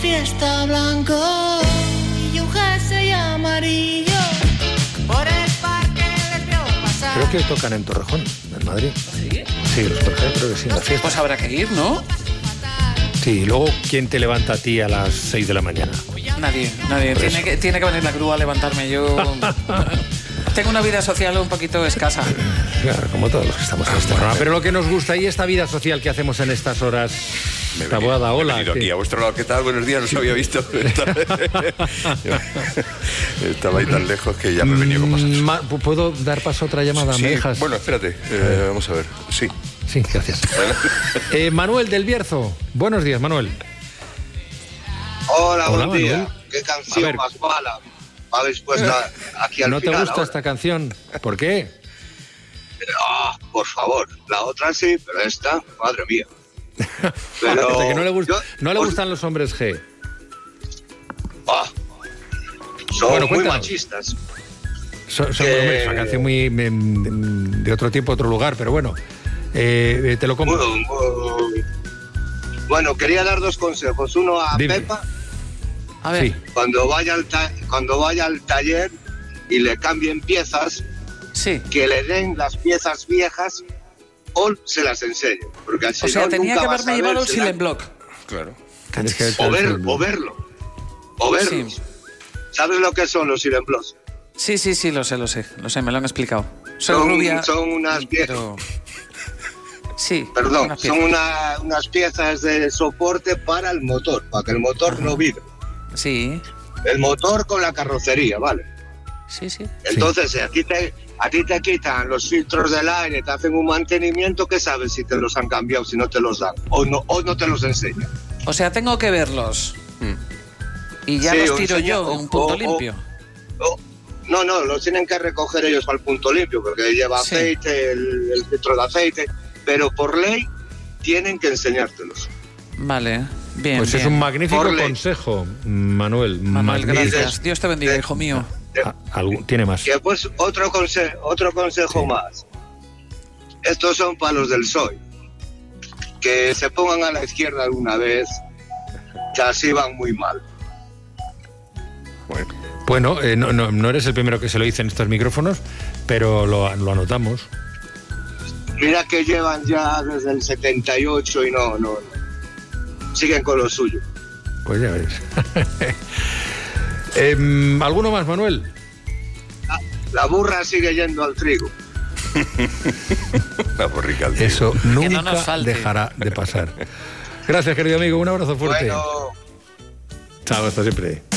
fiesta blanco y un jersey amarillo. Por el parque les veo pasar. Creo que tocan en Torrejón, en Madrid. ¿Sí? Sí, los Torrejón, creo que sí, en la fiesta. Pues habrá que ir, ¿no? Sí, y luego, ¿quién te levanta a ti a las 6 de la mañana? Nadie. Tiene que venir la grúa a levantarme. Yo tengo una vida social un poquito escasa. Claro, como todos los que estamos en este programa. Pero lo que nos gusta y esta vida social que hacemos en estas horas. Taboada, hola. Aquí a vuestro lado, ¿qué tal? Buenos días, no os había visto. Estaba ahí tan lejos que ya me he venido con vosotros. ¿Puedo dar paso a otra llamada? Sí, ¿me dejas? bueno, espérate, vamos a ver. Sí. Sí, gracias. Manuel del Bierzo. Buenos días, Manuel. Hola, buen Manuel. día. ¿Qué canción más mala habéis puesto aquí al ¿No final? te gusta ahora? esta canción? ¿Por qué? Por favor, la otra sí, pero esta, madre mía. Pero o sea, que no le gustan los hombres G. Son Bueno, muy cuéntanos. machistas. Hombre, es una canción muy de otro tiempo, otro lugar, pero bueno, te lo compro. Bueno, quería dar dos consejos. Uno a Dime. Pepa, A ver. Sí. cuando vaya al taller y le cambien piezas, Sí. que le den las piezas viejas o se las enseñe. Porque así O sea, no, tenía nunca que vas haberme a llevado ver el si la- Silent Block. Claro. Tienes que O verlo. Sí. ¿Sabes lo que son los Silent Blocks? Sí, lo sé, me lo han explicado. Soy rubia. Son unas piezas. Pero... Sí. Perdón, unas son piezas. unas piezas de soporte para el motor, para que el motor no vibre. Sí. El motor con la carrocería, ¿vale? Sí. Entonces, si a ti te quitan los filtros del aire, te hacen un mantenimiento, ¿qué sabes si te los han cambiado, si no te los dan? O no te los enseñan. O sea, tengo que verlos. Y ya Sí, los o tiro enseña- yo en un punto o- limpio. No, los tienen que recoger ellos para el punto limpio, porque lleva Sí. aceite, el filtro de aceite, pero por ley tienen que enseñártelos. Vale, bien. Pues bien. es un magnífico Por ley. consejo, Manuel. Manuel, Magnífico. gracias. Dios te bendiga, hijo mío. Tiene más. Y después otro consejo Sí. más. Estos son palos del PSOE. Que se pongan a la izquierda alguna vez, que así van muy mal. Bueno, no eres el primero que se lo dice en estos micrófonos, pero lo anotamos. Mira que llevan ya desde el 78 y no. Siguen con lo suyo. Pues ya ves. ¿Alguno más, Manuel? La burra sigue yendo al trigo. La borrica al tío. Eso no nunca nos falte. dejará de pasar. Gracias, querido amigo. Un abrazo fuerte. Bueno. Chao, hasta siempre.